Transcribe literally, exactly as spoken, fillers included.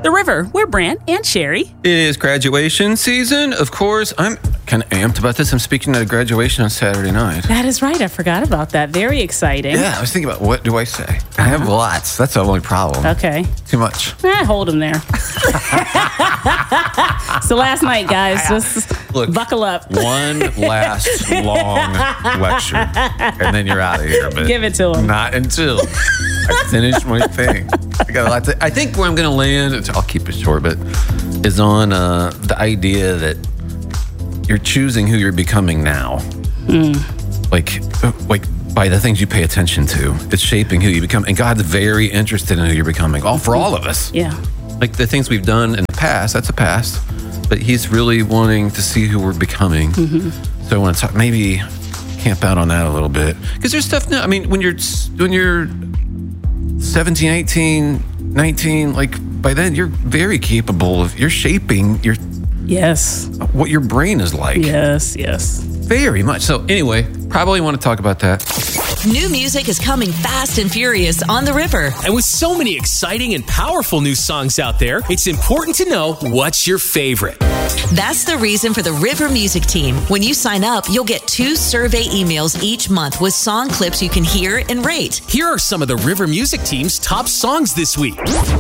The River. We're Brant and Sherry. It is graduation season. Of course, I'm kind of amped about this. I'm speaking at a graduation on Saturday night. That is right. I forgot about that. Very exciting. Yeah, I was thinking about what do I say? I have lots. That's the only problem. Okay. Too much. Eh, hold him there. So last night, guys, just Look, buckle up. One last long lecture, and then you're out of here. But Give it to him. Not until I finish my thing. I got a lot to, I think where I'm going to land, I'll keep it short, but is on uh, the idea that you're choosing who you're becoming now. Mm. Like, like by the things you pay attention to. It's shaping who you become. And God's very interested in who you're becoming. All for all of us. Yeah. Like the things we've done in the past, that's a past. But he's really wanting to see who we're becoming. Mm-hmm. So I want to talk, maybe camp out on that a little bit. Because there's stuff now, I mean, when you're when you're seventeen, eighteen, nineteen, like by then you're very capable of, you're shaping your Yes. what your brain is like. Yes, yes. Very much. So anyway, probably want to talk about that. New music is coming fast and furious on the River. And with so many exciting and powerful new songs out there, it's important to know what's your favorite. That's the reason for the River Music Team. When you sign up, you'll get two survey emails each month with song clips you can hear and rate. Here are some of the River Music Team's top songs this week.